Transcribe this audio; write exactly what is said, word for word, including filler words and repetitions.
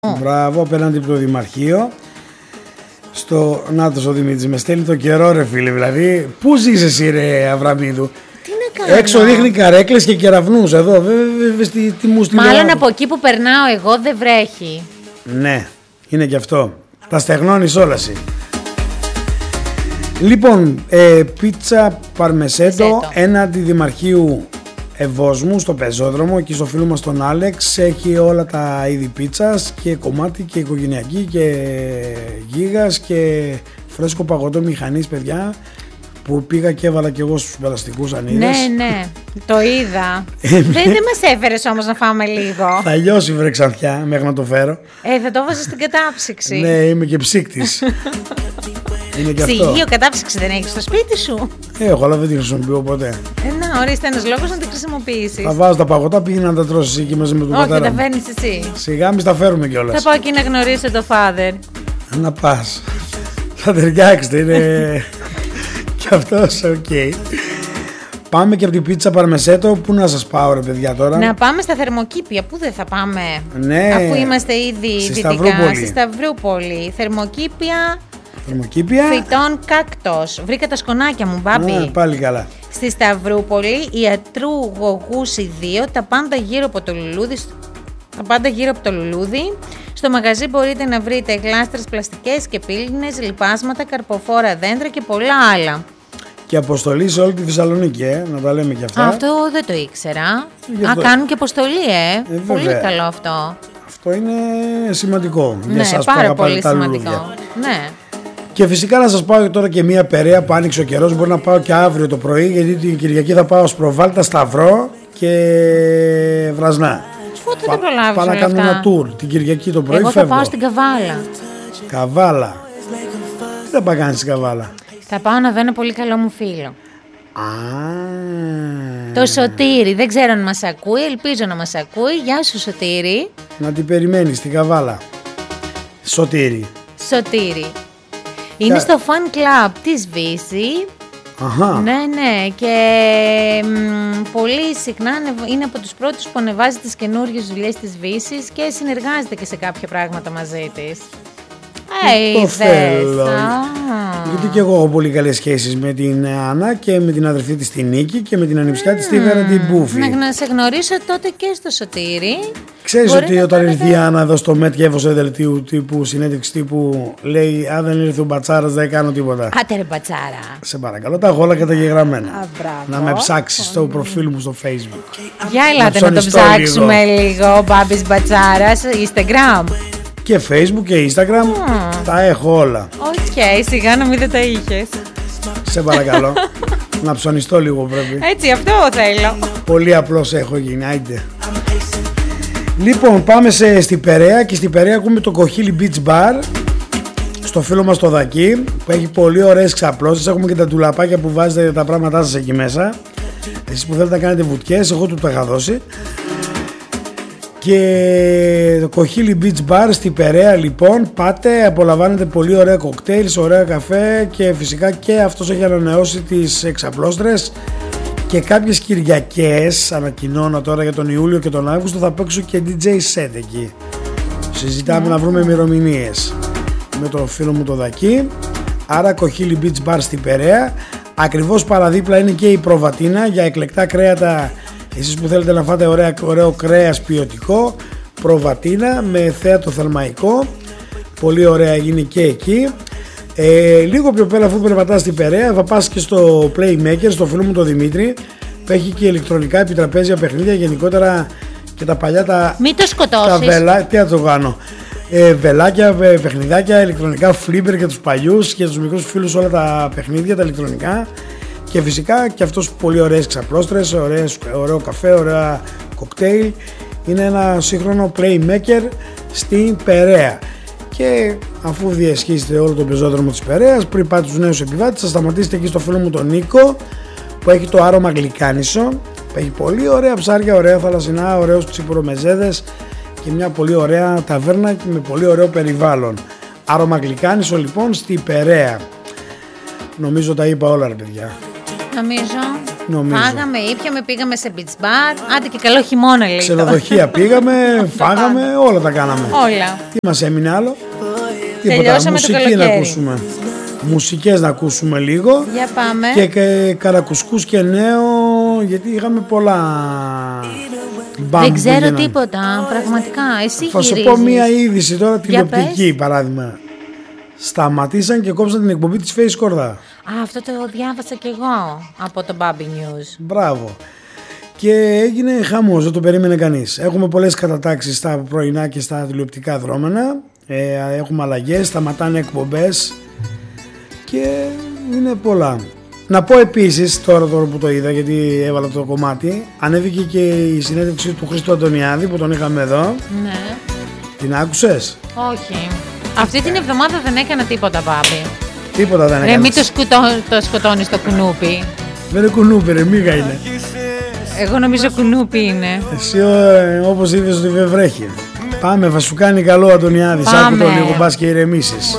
Μπράβο, απέναντι από το Δημαρχείο. Στο Νάτος ο Δημήτρης με στέλνει το καιρό, ρε φίλε. Δηλαδή, πού ζεις εσύ, ρε Αβραμίδου? Τι να κάνω. Έξω δείχνει καρέκλες και κεραυνούς. Εδώ, βέβαια, τι, τι μου στείλει. Μάλλον από εκεί που περνάω εγώ δεν βρέχει. Ναι, είναι και αυτό. Τα στεγνώνεις όλα εσύ. Λοιπόν, ε, πίτσα παρμεσέτο έναντι Δημαρχείου Ευόσμου στο πεζόδρομο, εκεί στο φίλο μας τον Άλεξ. Έχει όλα τα είδη πίτσας και κομμάτι και οικογενειακή και γίγας και φρέσκο παγωτό μηχανής, παιδιά, που πήγα και έβαλα και εγώ στους περαστικούς αν είδες. Ναι, ναι, το είδα. δεν, δεν μας έφερες όμως να φάμε λίγο? Θα λιώσει βρε Ξανθιά μέχρι να το φέρω. Ε, θα το βάζω στην κατάψυξη. Ναι, είμαι και ψύκτης. Ψυγείο κατάψυξη δεν έχεις στο σπίτι σου? Έχω, αλλά δεν τη χρησιμοποιώ ποτέ. Ε, να, ορίστε ένας λόγος να τη χρησιμοποιήσεις. Θα βάζω τα παγωτά, πήγαινε να τα τρώσεις εκεί μαζί με τον πατέρα. Όχι, τα φέρνεις εσύ. Σιγά μη τα φέρουμε κιόλας. Θα πάω εκεί να γνωρίσω το father. Να πας. Θα ταιριάξετε, είναι κι αυτός, οκ. Okay. Πάμε και από την πίτσα παρμεσέτο. Πού να σας πάω, ρε παιδιά, τώρα? Να πάμε στα Θερμοκήπια. Πού δεν θα πάμε? Ναι. Αφού είμαστε ήδη στη δυτικά. Σταυρούπολη. Στη Σταυρούπολη. Θερμοκήπια. Θερμοκήπια. Φυτών κάκτος. Βρήκα τα σκονάκια μου, μπάμπη. Ναι, πάλι καλά. Στη Σταυρούπολη, ιατρού Γογούση δύο, τα πάντα γύρω από το λουλούδι. Τα πάντα γύρω από το λουλούδι. Στο μαγαζί μπορείτε να βρείτε γλάστρες πλαστικές και πύληνες, λιπάσματα, καρποφόρα δέντρα και πολλά άλλα. Και αποστολή σε όλη τη Θεσσαλονίκη, ε, να τα λέμε και αυτά. Αυτό δεν το ήξερα. Γι' Α, αυτό. κάνουν και αποστολή, ε. ε πολύ καλό αυτό. Αυτό είναι σημαντικό. Ναι, για σας πάρα που πολύ τα σημαντικό. λουλούδια. Ναι. Και φυσικά να σας πάω τώρα και μία Περαία που άνοιξε ο καιρός. Μπορεί να πάω και αύριο το πρωί, γιατί την Κυριακή θα πάω Σπροβάλτα, Σταυρό και Βρασνά. Πότε δεν προλάβεις Πάω να κάνω ένα tour την Κυριακή το πρωί. Εγώ θα φεύγω. πάω στην Καβάλα. Καβάλα. Τι θα πάει κάνεις στην Καβάλα? Θα πάω να δω ένα πολύ καλό μου φίλο. Α, Το Σωτήρι. Δεν ξέρω αν μας ακούει. Ελπίζω να μας ακούει. Γεια σου, Σωτήρι. να την περιμένεις στην Καβάλα. Σωτήρι. Σωτήρι. Είναι στο fan club της Βύση. Αχα. Ναι, ναι. Και μ, πολύ συχνά ανεβ- είναι από τους πρώτους που ανεβάζει τις καινούργιες δουλειές της Βύσης και συνεργάζεται και σε κάποια πράγματα μαζί της. Ε, Το είδες. θέλω. Α. Γιατί και εγώ έχω πολύ καλές σχέσεις με την Άννα και με την αδερφή της τη Νίκη και με την ανιψιά της τη Βέρα την Μπούφη. Να, να σε γνωρίσω τότε και στο Σωτήρι. Ξέρεις Μπορεί ότι να όταν κάνετε- ήρθε η Άννα εδώ στο ΜΕΤ και έβωσε δελτίου τύπου, συνέντευξη τύπου, λέει αν δεν ήρθε ο Μπατσάρας δεν κάνω τίποτα. Άτε ρε μπατσάρα. Σε παρακαλώ, τα έχω όλα καταγεγραμμένα. Α, μπράβο. Να με ψάξεις στο προφίλ μου στο Facebook. Για ελάτε να, το ψωνιστώ ψάξουμε λίγο. Ο Μπάμπης Μπατσάρας, Instagram. Και Facebook και Instagram, Mm. τα έχω όλα. Οκ, σιγά να μην δεν τα είχες. Σε παρακαλώ. Να ψωνιστώ λίγο πρέπει. Έτσι, αυτό θέλω. Πολύ απλός έχω γίνει, άιντε. Λοιπόν, πάμε σε, στην Περαία και στην Περαία ακούμε το Κοχύλι Beach Bar στο φίλο μας το Δακί που έχει πολύ ωραίες ξαπλώσεις. Έχουμε και τα τουλαπάκια που βάζετε τα πράγματά σας εκεί μέσα. Εσείς που θέλετε να κάνετε βουτιές, εγώ του τα είχα δώσει. Και το Κοχύλι Beach Bar στην Περαία λοιπόν, πάτε, απολαμβάνετε πολύ ωραία κοκτέιλς, ωραία καφέ και φυσικά και αυτός έχει ανανεώσει τις εξαπλώστρες. Και κάποιες Κυριακές, ανακοινώνω τώρα για τον Ιούλιο και τον Αύγουστο, θα παίξω και ντι τζέι set εκεί. Συζητάμε να βρούμε ημερομηνίες με το φίλο μου το Δακί. Άρα Κοχύλι Beach Bar στην Περαία. Ακριβώς παραδίπλα είναι και η προβατίνα για εκλεκτά κρέατα. Εσείς που θέλετε να φάτε ωραία, ωραίο κρέας ποιοτικό, προβατίνα με θέατο θερμαϊκό. Πολύ ωραία γίνει και εκεί. Ε, λίγο πιο πέρα, αφού περπατάς στην Περαία, θα πας και στο Playmaker, στο φίλο μου το Δημήτρη, που έχει και ηλεκτρονικά επιτραπέζια παιχνίδια, γενικότερα και τα παλιά τα, Μην το σκοτώσεις. τα βελά, τι θα το κάνω, ε, βελάκια, παιχνιδάκια, ηλεκτρονικά, flipper για τους παλιούς και τους μικρούς φίλους, όλα τα παιχνίδια, τα ηλεκτρονικά. Και φυσικά και αυτός πολύ ωραίες ξαπλώστρες, ωραίες, ωραίο καφέ, ωραία κοκτέιλ. Είναι ένα σύγχρονο Playmaker στην Περαία. Και αφού διασχίσετε όλο τον πεζόδρομο της Περαίας, πριν πάτε τους νέους επιβάτες, θα σταματήσετε εκεί στο φίλο μου τον Νίκο, που έχει το άρωμα Γλυκάνισο, που έχει πολύ ωραία ψάρια, ωραία θαλασσινά, ωραίους τσιπουρομεζέδες και μια πολύ ωραία ταβέρνα και με πολύ ωραίο περιβάλλον. Άρωμα Γλυκάνισο λοιπόν στη Περαία. Νομίζω τα είπα όλα ρε παιδιά. Νομίζω. Νομίζω. Φάγαμε, ήπιαμε, πήγαμε σε beach bar. Άντε και καλό χειμώνα, λέει. Ξενοδοχεία πήγαμε, φάγαμε, όλα τα κάναμε. Όλα. Τι μας έμεινε άλλο? Τελειώσαμε Τίποτα. το Μουσική να καλοκαίρι. ακούσουμε. Μουσικές να ακούσουμε λίγο. Για πάμε. Και, και καρακουσκούς και νέο, γιατί είχαμε πολλά μπαμ. Δεν ξέρω γίνανε. τίποτα, πραγματικά. Εσύ Θα σου γυρίζεις. πω μία είδηση τώρα Για τηλεοπτική παράδειγμα. Σταματήσαν και κόψαν την εκπομπή της Face Κορδά. Α, αυτό το διάβασα κι εγώ από το Baby News. Μπράβο. Και έγινε χαμός, δεν το περίμενε κανείς. Έχουμε πολλές κατατάξεις στα πρωινά και στα τηλεοπτικά δρόμενα. Ε, έχουμε αλλαγές, σταματάνε εκπομπές και είναι πολλά. Να πω επίσης, τώρα, τώρα που το είδα, γιατί έβαλα το κομμάτι, ανέβηκε και η συνέντευξη του Χρήστου Αντωνιάδη που τον είχαμε εδώ. Ναι. Την άκουσες? Όχι. Αυτή την εβδομάδα δεν έκανα τίποτα, Μπάμπη. Τίποτα δεν Ρε, έκανες. μην το, σκουτώ, το σκοτώνεις το κουνούπι. Δεν είναι κουνούπι ρε, μίγα είναι. Εγώ νομίζω κουνούπι είναι. Εσύ ε, όπως είπες ότι δεν βρέχει. Πάμε, θα σου κάνει καλό Αντωνιάδης. Πάμε. Άκου το λίγο, μπας και ηρεμήσεις.